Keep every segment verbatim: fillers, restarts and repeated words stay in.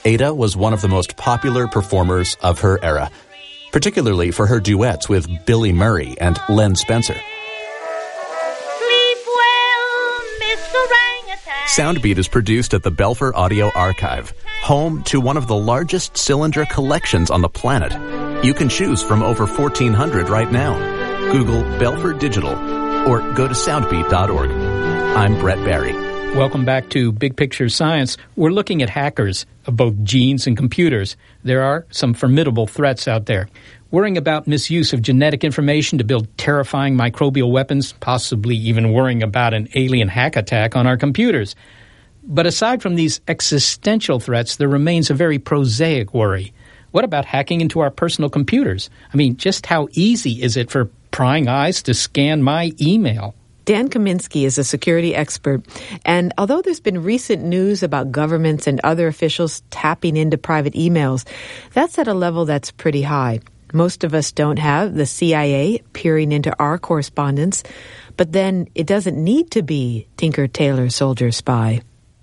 Ada was one of the most popular performers of her era, particularly for her duets with Billy Murray and Len Spencer. Sleep well, Mister Orangutan. Soundbeat is produced at the Belfer Audio Archive, home to one of the largest cylinder collections on the planet. You can choose from over fourteen hundred right now. Google Belfer Digital or go to soundbeat dot org. I'm Brett Barry. Welcome back to Big Picture Science. We're looking at hackers of both genes and computers. There are some formidable threats out there. Worrying about misuse of genetic information to build terrifying microbial weapons, possibly even worrying about an alien hack attack on our computers. But aside from these existential threats, there remains a very prosaic worry. What about hacking into our personal computers? I mean, just how easy is it for prying eyes to scan my email? Dan Kaminsky is a security expert, and although there's been recent news about governments and other officials tapping into private emails, that's at a level that's pretty high. Most of us don't have the C I A peering into our correspondence, but then it doesn't need to be Tinker, Tailor, Soldier, Spy.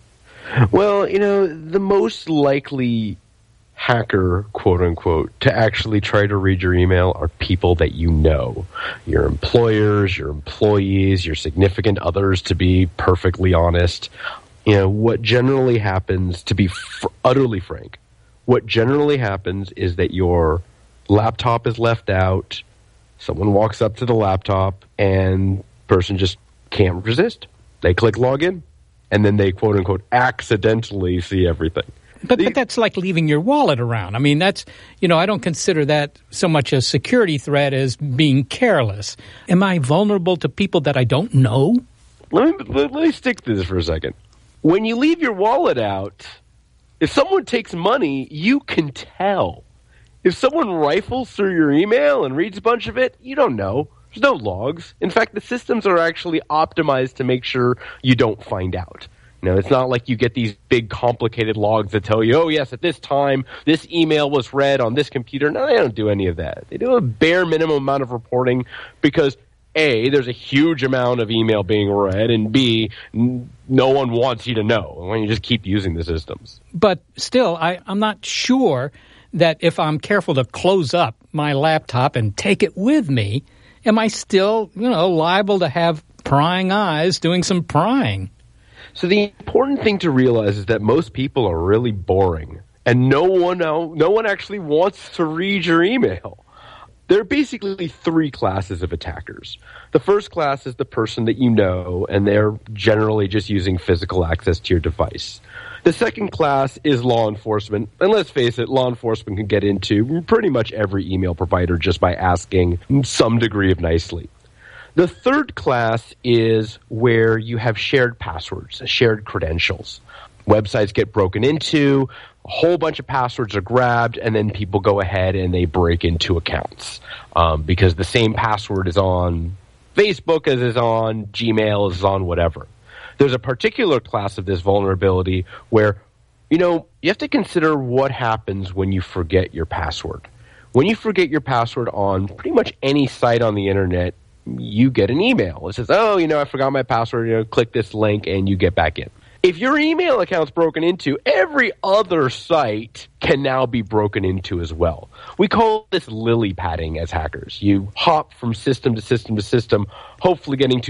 Well, you know, the most likely hacker, quote-unquote, to actually try to read your email are people that you know. Your employers, your employees, your significant others, to be perfectly honest. You know, what generally happens, to be fr- utterly frank, what generally happens is that your laptop is left out, someone walks up to the laptop, and the person just can't resist. They click login, and then they, quote-unquote, accidentally see everything. But, but that's like leaving your wallet around. I mean, that's, you know, I don't consider that so much a security threat as being careless. Am I vulnerable to people that I don't know? Let me, let, let me stick to this for a second. When you leave your wallet out, if someone takes money, you can tell. If someone rifles through your email and reads a bunch of it, you don't know. There's no logs. In fact, the systems are actually optimized to make sure you don't find out. You know, it's not like you get these big complicated logs that tell you, oh, yes, at this time, this email was read on this computer. No, they don't do any of that. They do a bare minimum amount of reporting because, A, there's a huge amount of email being read, and B, n- no one wants you to know when you just keep using the systems. But still, I, I'm not sure that if I'm careful to close up my laptop and take it with me, am I still, you know, liable to have prying eyes doing some prying? So the important thing to realize is that most people are really boring, and no one no one actually wants to read your email. There are basically three classes of attackers. The first class is the person that you know, and they're generally just using physical access to your device. The second class is law enforcement, and let's face it, law enforcement can get into pretty much every email provider just by asking some degree of nicely. The third class is where you have shared passwords, shared credentials. Websites get broken into, a whole bunch of passwords are grabbed, and then people go ahead and they break into accounts um, because the same password is on Facebook as is on Gmail, as is on whatever. There's a particular class of this vulnerability where, you know, you have to consider what happens when you forget your password. When you forget your password on pretty much any site on the internet, you get an email. It says, oh, you know, I forgot my password. You know, click this link and you get back in. If your email account's broken into, every other site can now be broken into as well. We call this lily padding as hackers. You hop from system to system to system, hopefully getting to